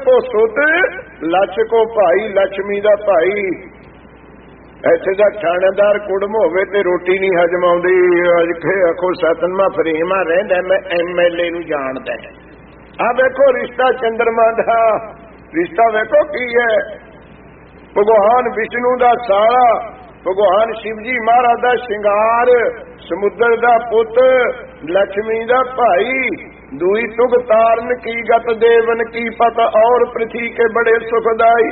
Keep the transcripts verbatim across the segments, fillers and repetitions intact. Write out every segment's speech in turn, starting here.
ਕੋ ਸੁਤ ਲੱਛ ਕੋ ਭਾਈ, ਲక్ష్ਮੀ ਦਾ ਭਾਈ। ਇੱਥੇ ਦਾ ਥਾਣੇਦਾਰ ਕੁੜਮ ਹੋਵੇ ਤੇ ਰੋਟੀ ਨਹੀਂ ਹਜਮ ਆਉਂਦੀ। ਅੱਜ ਆਖੋ ਸਤਨਮਾ ਫਰੇਮਾ ਰਹਿੰਦਾ, ਮੈਂ ਐਮ ਐਲ ਏ ਨੂੰ ਜਾਣਦਾ। ਆ ਵੇਖੋ ਰਿਸ਼ਤਾ ਚੰਦਰਮਾ ਦਾ, ਰਿਸ਼ਤਾ ਵੇਖੋ ਕੀ ਹੈ। ਭਗਵਾਨ ਵਿਸ਼ਨੂੰ ਦਾ ਸਾਲਾ, ਭਗਵਾਨ ਸ਼ਿਵ ਜੀ ਮਹਾਰਾਜ ਦਾ ਸ਼ਿੰਗਾਰ, ਸਮੁੰਦਰ ਦਾ ਪੁੱਤ, ਲక్ష్ਮੀ ਦਾ ਭਾਈ। ਦੂਈ ਤੁਗ ਤਾਰਨ ਕੀ ਗਤ ਦੇਵਨ ਕੀ ਪਤ, ਔਰ ਪ੍ਰਿਥੀ ਕੇ ਬੜੇ ਸੁਖਦਾਈ।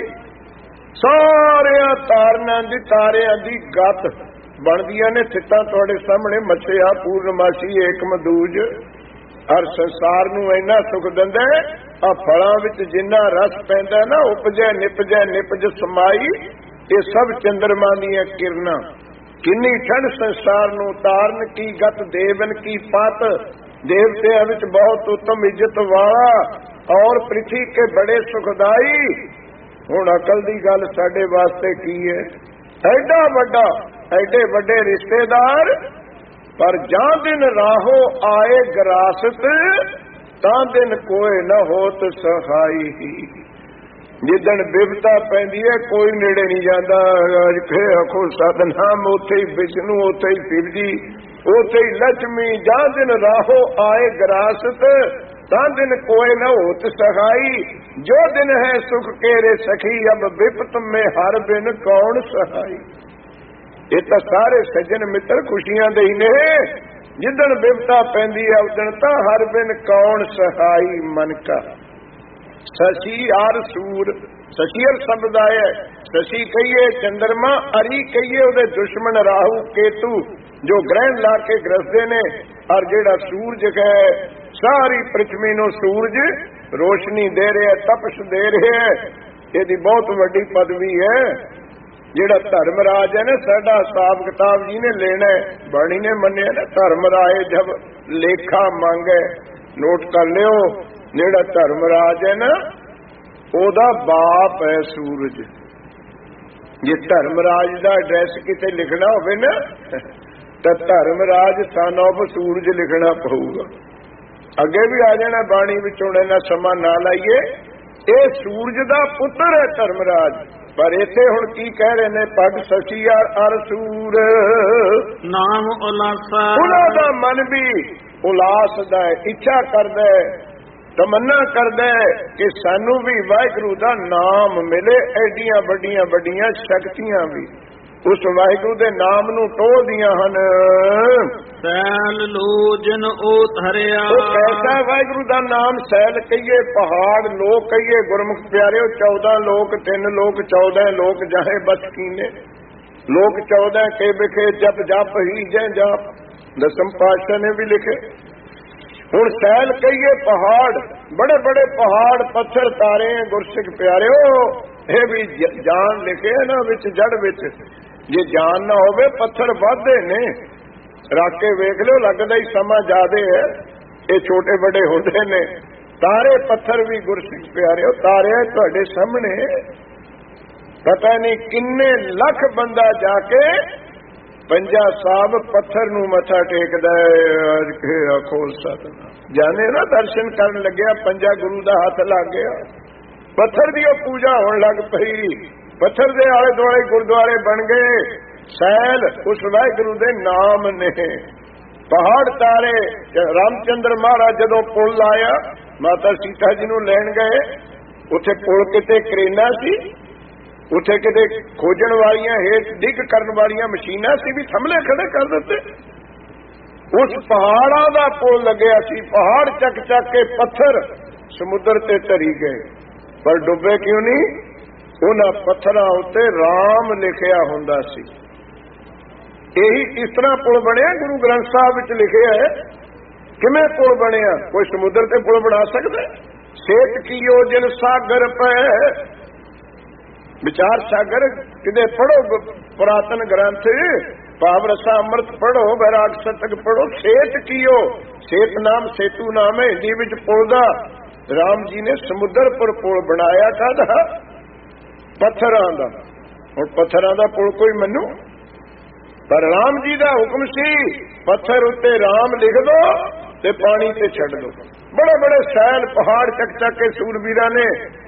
ਸਾਰਿਆਂ ਤਾਰਨਾਂ ਦੀ, ਤਾਰਿਆਂ ਦੀ ਗਤ ਬਣਦੀਆਂ ਨੇ ਸਿੱਟਾਂ ਤੁਹਾਡੇ ਸਾਹਮਣੇ। ਮੱਛਿਆ ਪੂਰਨਮਾਸ਼ੀ ਏਕਮ ਦੂਜ, ਹਰ ਸੰਸਾਰ ਨੂੰ ਇੰਨਾ ਸੁਖ ਦਿੰਦਾ। ਆ ਫਲਾਂ ਵਿੱਚ ਜਿੰਨਾ ਰਸ ਪੈਂਦਾ ਨਾ, ਉਪਜੈ ਨਿਪਜੈ ਨਿਪਜ ਸਮਾਈ। ਇਹ ਸਭ ਚੰਦਰਮਾ ਦੀਆਂ ਕਿਰਨਾਂ। ਕਿੰਨੀ ਠੰਡ ਸੰਸਾਰ ਨੂੰ, ਤਾਰਨ ਕੀ ਗਤ ਦੇਵਨ ਕੀ ਪਤ, ਦੇਵਤਿਆਂ ਵਿੱਚ ਬਹੁਤ ਉੱਤਮ ਇੱਜ਼ਤ ਵਾਲਾ, ਔਰ ਪ੍ਰਿਥੀ ਕੇ ਬੜੇ ਸੁਖਦਾਈ। ਹੁਣ ਅਕਲ ਦੀ ਗੱਲ ਸਾਡੇ ਵਾਸਤੇ ਕੀ ਹੈ? ਐਡਾ ਵੱਡਾ, ਐਡੇ ਵੱਡੇ ਰਿਸ਼ਤੇਦਾਰ, ਪਰ ਜਾਂ ਦਿਨ ਰਾਹੋ ਆਏ ਗਰਾਸਤ, ਤਾਂ ਦਿਨ ਕੋਏ ਨਾ ਹੋਤ ਸਹਾਈ। ਜਿੱਦਣ ਬਿਪਤਾ ਪੈਂਦੀ ਹੈ ਕੋਈ ਨੇੜੇ ਨਹੀਂ ਜਾਂਦਾ। ਆਖੋ ਸਤਨਾਮ, ਉੱਥੇ ਹੀ ਵਿਸ਼ਨੂੰ, ਉੱਥੇ ਹੀ ਸ਼ਿਵ ਜੀ, ਉੱਥੇ ਹੀ ਲక్ష్ਮੀ। ਜਾਂ ਦਿਨ ਰਾਹੋ ਆਏ ਗਰਾਸਤ, ਤਾਂ ਦਿਨ ਕੋਏ ਨਾ ਹੋਤ ਸਹਾਈ। ਜੋ ਦਿਨ ਹੈ ਸੁਖ ਕੇਰੇ ਸਖੀ, ਅਬ ਬਿਪਤ ਮੇ ਹਰ ਬਿਨ ਕੌਣ ਸਹਾਈ। ਇਹ ਤਾਂ ਸਾਰੇ ਸੱਜਣ ਮਿੱਤਰ ਖੁਸ਼ੀਆਂ ਦੇ ਹੀ ਨੇ। ਜਿੱਦਣ ਬਿਪਤਾ ਪੈਂਦੀ ਹੈ ਉਦਣ ਤਾਂ ਹਰ ਬਿਨ ਕੌਣ ਸਹਾਈ। ਮਨ ਕਾ ਸਸ਼ੀ ਆਰ ਸੂਰ, ਸਸ਼ੀਰ ਸ਼ਬਦ ਆਇਆ। ਸਸ਼ੀ ਕਹੀਏ ਚੰਦਰਮਾ, ਅਰੀ ਕਹੀਏ ਉਹਦੇ ਦੁਸ਼ਮਣ ਰਾਹੂ ਕੇਤੂ, ਜੋ ਗ੍ਰਹਿਣ ਲਾ ਕੇ ਗਰਸਦੇ ਨੇ। ਔਰ ਜਿਹੜਾ ਸੂਰਜ ਹੈ, ਸਾਰੀ ਪ੍ਰਿਥਵੀ ਨੂੰ ਸੂਰਜ ਰੋਸ਼ਨੀ ਦੇ ਰਿਹਾ, ਤਪਸ਼ ਦੇ ਰਿਹਾ। ਇਹਦੀ ਬਹੁਤ ਵੱਡੀ ਪਦਵੀ ਹੈ। ਜਿਹੜਾ ਧਰਮਰਾਜ ਹੈ ਨਾ ਸਾਡਾ, ਹਿਸਾਬ ਕਿਤਾਬ ਜੀ ਨੇ ਲੈਣਾ, ਬਾਣੀ ਨੇ ਮੰਨਿਆ ਨਾ, ਧਰਮਰਾਏ ਜਬ ਲੇਖਾ ਮੰਗੇ। ਨੋਟ ਕਰ ਲਿਓ, ਜਿਹੜਾ ਧਰਮਰਾਜ ਹੈ ਨਾ ਉਹਦਾ ਬਾਪ ਹੈ ਸੂਰਜ। ਜੇ ਧਰਮਰਾਜ ਦਾ ਐਡਰੈਸ ਕਿਤੇ ਲਿਖਣਾ ਹੋਵੇ ਨਾ ਤਾਂ ਧਰਮਰਾਜ ਸਨ ਆਫ ਸੂਰਜ ਲਿਖਣਾ ਪਊਗਾ। ਅੱਗੇ ਵੀ ਆ ਜਾਣਾ ਬਾਣੀ ਵਿੱਚ, ਹੁਣ ਇਹਨਾਂ ਸਮਾਂ ਨਾ ਲਾਈਏ। ਇਹ ਸੂਰਜ ਦਾ ਪੁੱਤਰ ਹੈ ਧਰਮਰਾਜ। ਪਰ ਇੱਥੇ ਹੁਣ ਕੀ ਕਹਿ ਰਹੇ ਨੇ? ਪਗ ਸਚੀ ਅਰ ਸੂਰ ਨਾਮ ਉਲਾਸਾ। ਉਹਨਾਂ ਦਾ ਮਨ ਵੀ ਉਲਾਸ ਦਾ ਹੈ, ਇੱਛਾ ਕਰਦਾ ਹੈ, ਤਮੰਨਾ ਕਰਦਾ ਕਿ ਸਾਨੂੰ ਵੀ ਵਾਹਿਗੁਰੂ ਦਾ ਨਾਮ ਮਿਲੇ। ਐਡੀਆਂ ਵੱਡੀਆਂ ਵੱਡੀਆਂ ਸ਼ਕਤੀਆਂ ਵੀ ਉਸ ਵਾਹਿਗੁਰੂ ਦੇ ਨਾਮ ਨੂੰ ਟੋਹਦੀਆਂ ਹਨ। ਸੈਲ ਲੋਜਨ ਉਹ ਧਰਿਆ, ਉਹ ਕੈਸਾ ਵਾਹਿਗੁਰੂ ਦਾ ਨਾਮ। ਸੈਲ ਕਹੀਏ, ਪਹਾੜ ਲੋਕ ਕਹੀਏ, ਗੁਰਮੁਖ ਪਿਆਰਿਓ ਚੌਦਾਂ ਲੋਕ, ਤਿੰਨ ਲੋਕ, ਚੌਦਾਂ ਲੋਕ ਜਾਹੇ ਬਸ ਕੀਨੇ। ਲੋਕ ਚੌਦਾਂ ਕੇ ਵਿਖੇ ਜਪ ਜਪ ਹੀ ਜੈ ਜਾਪ, ਦਸਮ ਪਾਤਸ਼ਾਹ ਨੇ ਵੀ ਲਿਖੇ। ਹੁਣ ਸੈਲ ਕਹੀਏ ਪਹਾੜ, ਬੜੇ ਬੜੇ ਪਹਾੜ, ਪੱਥਰ ਤਾਰੇ ਗੁਰਸਿੱਖ ਪਿਆਰਿਓ। ਇਹ ਵੀ ਜਾਨ ਲਿਖੇ ਨਾ ਵਿੱਚ, ਜੜ ਵਿੱਚ। ਜੇ ਜਾਨ ਨਾ ਹੋਵੇ ਪੱਥਰ ਵੱਧਦੇ ਨੇ। ਰੱਖ ਕੇ ਵੇਖ ਲਿਓ, ਲੱਗਦਾ ਹੀ ਸਮਾਂ ਜ਼ਿਆਦੇ ਹੈ। ਇਹ ਛੋਟੇ ਵੱਡੇ ਹੁੰਦੇ ਨੇ। ਤਾਰੇ ਪੱਥਰ ਵੀ ਗੁਰਸਿੱਖ ਪਿਆਰਿਓ, ਤਾਰੇ ਤੁਹਾਡੇ ਸਾਹਮਣੇ। ਪਤਾ ਨਹੀਂ ਕਿੰਨੇ ਲੱਖ ਬੰਦਾ ਜਾ ਕੇ ਪੰਜਾ ਸਾਹਿਬ ਪੱਥਰ ਨੂੰ ਮੱਥਾ ਟੇਕਦਾ ਹੈ। ਆਖੋ ਸਤਿਨਾਮ। ਜਾਣੇ ਨਾ ਦਰਸ਼ਨ ਕਰਨ ਲੱਗਿਆ, ਪੰਜਾ ਗੁਰੂ ਦਾ ਹੱਥ ਲੱਗ ਗਿਆ, ਪੱਥਰ ਦੀ ਉਹ ਪੂਜਾ ਹੋਣ ਲੱਗ ਪਈ। ਪੱਥਰ ਦੇ ਆਲੇ ਦੁਆਲੇ ਗੁਰਦੁਆਰੇ ਬਣ ਗਏ। ਸੈਲ ਉਸ ਵਾਹਿਗੁਰੂ ਦੇ ਨਾਮ ਨੇ। ਪਹਾੜ ਤਾਰੇ। ਰਾਮਚੰਦਰ ਮਹਾਰਾਜ ਜਦੋਂ ਪੁੱਲ ਆਇਆ, ਮਾਤਾ ਸੀਤਾ ਜੀ ਨੂੰ ਲੈਣ ਗਏ। ਉੱਥੇ ਪੁੱਲ ਕਿਤੇ ਕਰੇਨਾ ਸੀ, ਉੱਥੇ ਕਿਤੇ ਖੋਜਣ ਵਾਲੀਆਂ, ਹੇਠ ਡਿੱਗ ਕਰਨ ਵਾਲੀਆਂ ਮਸ਼ੀਨਾਂ ਸੀ, ਵੀ ਥੰਮਲੇ ਖੜੇ ਕਰ ਦਿੱਤੇ। ਉਸ ਪਹਾੜਾਂ ਦਾ ਪੁੱਲ ਲੱਗਿਆ ਸੀ। ਪਹਾੜ ਚੱਕ ਚੱਕ ਕੇ ਪੱਥਰ ਸਮੁੰਦਰ ਤੇ ਧਰੀ ਗਏ, ਪਰ ਡੁੱਬੇ ਕਿਉਂ ਨਹੀਂ? ਉਹਨਾਂ ਪੱਥਰਾਂ ਉੱਤੇ ਰਾਮ ਲਿਖਿਆ ਹੁੰਦਾ ਸੀ। ਇਹੀ ਇਸ ਤਰ੍ਹਾਂ ਪੁੱਲ ਬਣਿਆ, ਗੁਰੂ ਗ੍ਰੰਥ ਸਾਹਿਬ ਵਿੱਚ ਲਿਖਿਆ ਹੈ। ਕਿਵੇਂ ਪੁੱਲ ਬਣਿਆ? ਕੋਈ ਸਮੁੰਦਰ ਤੇ ਪੁੱਲ ਬਣਾ ਸਕਦਾ? ਸੇਤ ਕੀਓ ਜਿਨ ਸਾਗਰ ਪੈ, ਵਿਚਾਰ ਸਾਗਰ ਕਿਤੇ ਪੜੋ ਪੁਰਾਤਨ ਗ੍ਰੰਥ, ਭਾਵ ਰਸਾ ਅੰਮ੍ਰਿਤ ਪੜੋ, ਵੈਰਾਗ ਸਤਕ ਪੜੋ। ਸੇਤ ਕੀਓ, ਸੇਤ ਨਾਮ ਸੇਤੂ ਨਾਮ ਹੈ ਹਿੰਦੀ ਵਿੱਚ ਪੁੱਲ ਦਾ। ਰਾਮ ਜੀ ਨੇ ਸਮੁੰਦਰ ਪਰ ਪੁੱਲ ਬਣਾਇਆ। ਕਾਹਦਾ? ਪੱਥਰਾਂ ਦਾ। ਹੁਣ ਪੱਥਰਾਂ ਦਾ ਪੁੱਲ ਕੋਈ ਮੰਨੂ? ਪਰ ਰਾਮ ਜੀ ਦਾ ਹੁਕਮ ਸੀ, ਪੱਥਰ ਉੱਤੇ ਰਾਮ ਲਿਖ ਦੋ ਤੇ ਪਾਣੀ ਤੇ ਛੱਡ ਦੋ। ਬੜੇ ਬੜੇ ਸੈਲ ਪਹਾੜ ਚੱਕ ਚੱਕ ਕੇ ਸੂਰਬੀਰਾਂ ਨੇ